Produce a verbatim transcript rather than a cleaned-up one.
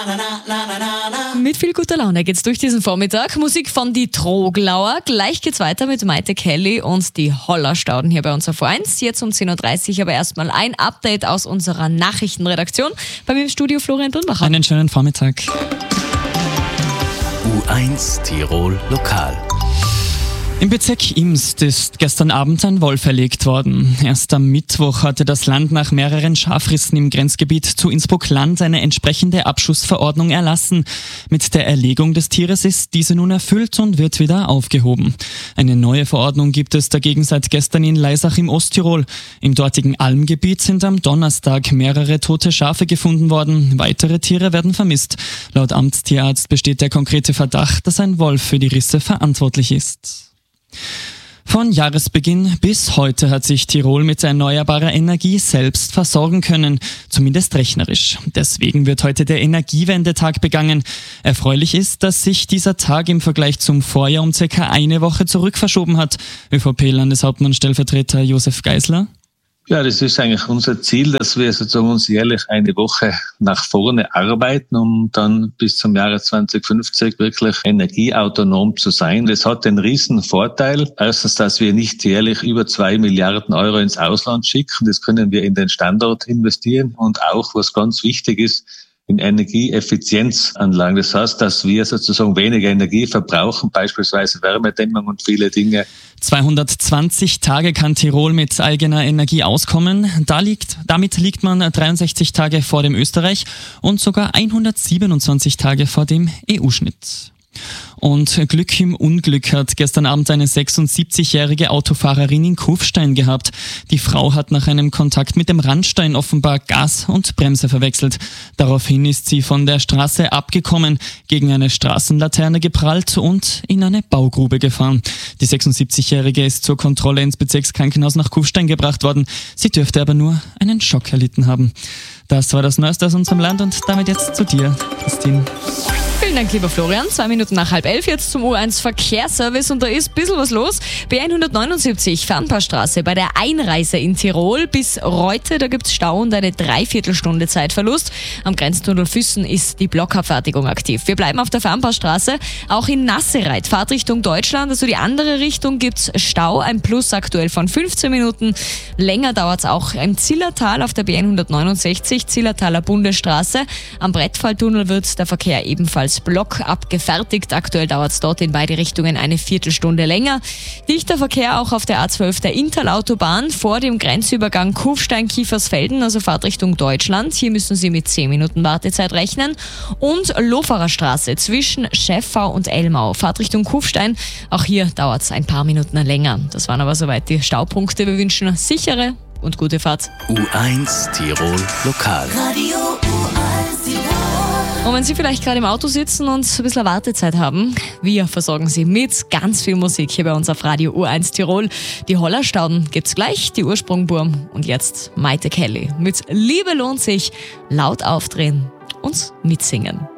Mit viel guter Laune geht's durch diesen Vormittag. Musik von die Troglauer. Gleich geht's weiter mit Maite Kelly und die Hollerstauden hier bei uns auf U eins. Jetzt um zehn Uhr dreißig, aber erstmal ein Update aus unserer Nachrichtenredaktion. Bei mir im Studio Florian Dürnbacher. Einen schönen Vormittag. U eins Tirol Lokal. Im Bezirk Imst ist gestern Abend ein Wolf erlegt worden. Erst am Mittwoch hatte das Land nach mehreren Schafrissen im Grenzgebiet zu Innsbruck-Land eine entsprechende Abschussverordnung erlassen. Mit der Erlegung des Tieres ist diese nun erfüllt und wird wieder aufgehoben. Eine neue Verordnung gibt es dagegen seit gestern in Leisach im Osttirol. Im dortigen Almgebiet sind am Donnerstag mehrere tote Schafe gefunden worden. Weitere Tiere werden vermisst. Laut Amtstierarzt besteht der konkrete Verdacht, dass ein Wolf für die Risse verantwortlich ist. Von Jahresbeginn bis heute hat sich Tirol mit erneuerbarer Energie selbst versorgen können, zumindest rechnerisch. Deswegen wird heute der Energiewendetag begangen. Erfreulich ist, dass sich dieser Tag im Vergleich zum Vorjahr um circa eine Woche zurückverschoben hat. ÖVP-Landeshauptmann-Stellvertreter Josef Geisler. Ja, das ist eigentlich unser Ziel, dass wir sozusagen uns jährlich eine Woche nach vorne arbeiten, um dann bis zum Jahre zwanzig fünfzig wirklich energieautonom zu sein. Das hat den riesen Vorteil. Erstens, dass wir nicht jährlich über zwei Milliarden Euro ins Ausland schicken. Das können wir in den Standort investieren. Und auch, was ganz wichtig ist, in Energieeffizienzanlagen. Das heißt, dass wir sozusagen weniger Energie verbrauchen, beispielsweise Wärmedämmung und viele Dinge. zweihundertzwanzig Tage kann Tirol mit eigener Energie auskommen. Da liegt, damit liegt man dreiundsechzig Tage vor dem Österreich und sogar hundertsiebenundzwanzig Tage vor dem E U-Schnitt. Und Glück im Unglück hat gestern Abend eine sechsundsiebzigjährige Autofahrerin in Kufstein gehabt. Die Frau hat nach einem Kontakt mit dem Randstein offenbar Gas und Bremse verwechselt. Daraufhin ist sie von der Straße abgekommen, gegen eine Straßenlaterne geprallt und in eine Baugrube gefahren. Die sechsundsiebzigjährige ist zur Kontrolle ins Bezirkskrankenhaus nach Kufstein gebracht worden. Sie dürfte aber nur einen Schock erlitten haben. Das war das Neueste aus unserem Land und damit jetzt zu dir, Christine. Vielen Dank, lieber Florian. Zwei Minuten nach halb elf jetzt zum U eins Verkehrsservice und da ist ein bisschen was los. B hundertneunundsiebzig, Fernpassstraße bei der Einreise in Tirol bis Reute, da gibt's Stau und eine Dreiviertelstunde Zeitverlust. Am Grenztunnel Füssen ist die Blockabfertigung aktiv. Wir bleiben auf der Fernpassstraße, auch in Nassereit, Fahrtrichtung Deutschland, also die andere Richtung gibt's Stau, ein Plus aktuell von fünfzehn Minuten. Länger dauert's auch im Zillertal auf der B hundertneunundsechzig, Zillertaler Bundesstraße. Am Brettfalltunnel wird der Verkehr ebenfalls Block abgefertigt. Aktuell dauert es dort in beide Richtungen eine Viertelstunde länger. Dichter Verkehr auch auf der A zwölf der Interlautobahn vor dem Grenzübergang Kufstein-Kiefersfelden, also Fahrtrichtung Deutschland. Hier müssen Sie mit zehn Minuten Wartezeit rechnen. Und Lofarer Straße zwischen Schäffau und Elmau, Fahrtrichtung Kufstein. Auch hier dauert es ein paar Minuten länger. Das waren aber soweit die Staupunkte. Wir wünschen sichere und gute Fahrt. U eins Tirol Lokal. Radio U eins Tirol. Und wenn Sie vielleicht gerade im Auto sitzen und ein bisschen Wartezeit haben, wir versorgen Sie mit ganz viel Musik hier bei uns auf Radio U eins Tirol. Die Hollerstauden gibt's gleich, die Ursprungburm und jetzt Maite Kelly mit Liebe lohnt sich, laut aufdrehen und mitsingen.